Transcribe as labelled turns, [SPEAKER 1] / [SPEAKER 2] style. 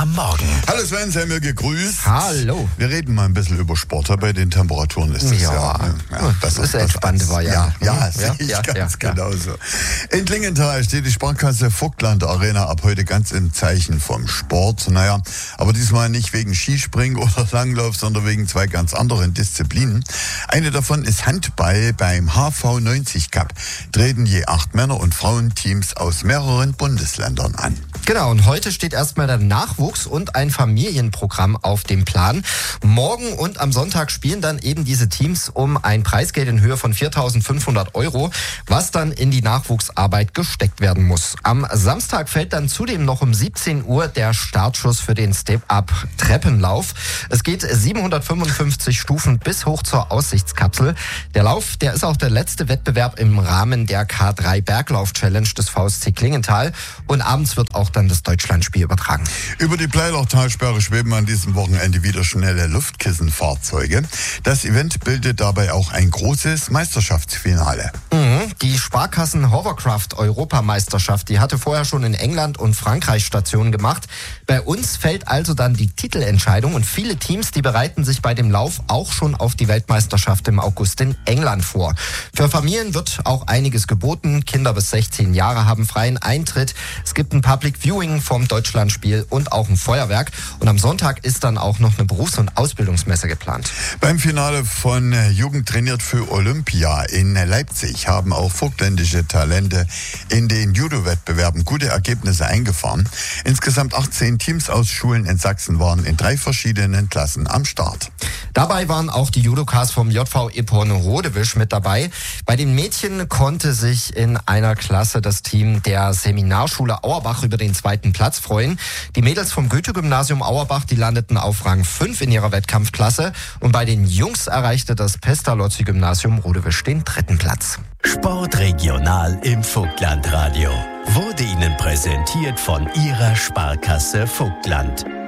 [SPEAKER 1] am Morgen.
[SPEAKER 2] Hallo Sven, sei mir gegrüßt.
[SPEAKER 3] Hallo.
[SPEAKER 2] Wir reden mal ein bisschen über Sport. Bei den Temperaturen ist das
[SPEAKER 3] das ist eine entspannte Variante.
[SPEAKER 2] Ja, sehe ich ganz genauso. In Klingenthal steht die Sparkasse Vogtland Arena ab heute ganz im Zeichen vom Sport. Naja, aber diesmal nicht wegen Skispringen oder Langlauf, sondern wegen zwei ganz anderen Disziplinen. Eine davon ist Handball. Beim HV90 Cup treten je 8 Männer- und Frauenteams aus mehreren Bundesländern an.
[SPEAKER 3] Genau, und heute steht erstmal der Nachwuchs und ein Familienprogramm auf dem Plan. Morgen und am Sonntag spielen dann eben diese Teams um ein Preisgeld in Höhe von 4.500 €, was dann in die Nachwuchsarbeit gesteckt werden muss. Am Samstag fällt dann zudem noch um 17 Uhr der Startschuss für den Step-Up-Treppenlauf. Es geht 755 Stufen bis hoch zur Aussichtskapsel. Der Lauf, der ist auch der letzte Wettbewerb im Rahmen der K3 Berglauf-Challenge des VSC Klingenthal. Und abends wird auch dann das Deutschlandspiel übertragen.
[SPEAKER 2] Über die Bleilachtalsperre schweben an diesem Wochenende wieder schnelle Luftkissenfahrzeuge. Das Event bildet dabei auch ein großes Meisterschaftsfinale.
[SPEAKER 3] Die Sparkassen Hovercraft Europameisterschaft, die hatte vorher schon in England und Frankreich Stationen gemacht. Bei uns fällt also dann die Titelentscheidung und viele Teams, die bereiten sich bei dem Lauf auch schon auf die Weltmeisterschaft im August in England vor. Für Familien wird auch einiges geboten. Kinder bis 16 Jahre haben freien Eintritt. Es gibt ein Public Viewing vom Deutschlandspiel und auch ein Feuerwerk. Und am Sonntag ist dann auch noch eine Berufs- und Ausbildungsmesse geplant.
[SPEAKER 2] Beim Finale von Jugend trainiert für Olympia in Leipzig haben auch vogtländische Talente in den Judo-Wettbewerben gute Ergebnisse eingefahren. Insgesamt 18 Teams aus Schulen in Sachsen waren in 3 verschiedenen Klassen am Start.
[SPEAKER 3] Dabei waren auch die Judokas vom JV Ippon Rodewisch mit dabei. Bei den Mädchen konnte sich in einer Klasse das Team der Seminarschule Auerbach über den 2. Platz freuen. Die Mädels vom Goethe-Gymnasium Auerbach, die landeten auf Rang 5 in ihrer Wettkampfklasse. Und bei den Jungs erreichte das Pestalozzi-Gymnasium Rodewisch den 3. Platz.
[SPEAKER 1] Sport regional im Vogtlandradio. Wurde Ihnen präsentiert von Ihrer Sparkasse Vogtland.